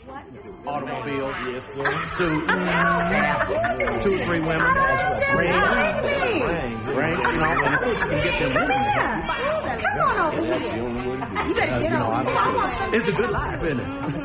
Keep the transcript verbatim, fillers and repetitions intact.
Automobile. Yes, sir. Suit. Two or three women. Rings. Rings, you know, and of course you can get them women. Come on over That's the here. only way to do it. You better get You know, over here. I want I- some. it's a good life, isn't it?